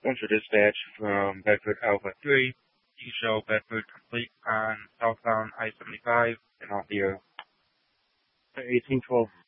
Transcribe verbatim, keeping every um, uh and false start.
Central Dispatch from Bedford Alpha three. You show Bedford complete on southbound I seventy-five and off the eighteen twelve